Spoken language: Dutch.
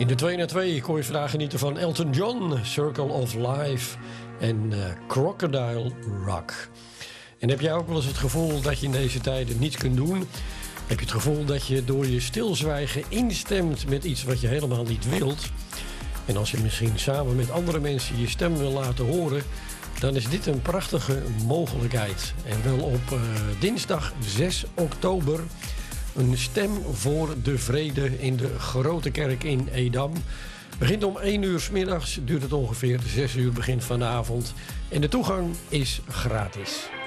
In de 2 naar 2 kon je vandaag genieten van Elton John, Circle of Life en Crocodile Rock. En heb jij ook wel eens het gevoel dat je in deze tijden niets kunt doen? Heb je het gevoel dat je door je stilzwijgen instemt met iets wat je helemaal niet wilt? En als je misschien samen met andere mensen je stem wil laten horen, dan is dit een prachtige mogelijkheid. En wel op dinsdag 6 oktober... een stem voor de vrede in de Grote Kerk in Edam. Begint om 1 uur 's middags, duurt het ongeveer 6 uur, begint van de avond. En de toegang is gratis.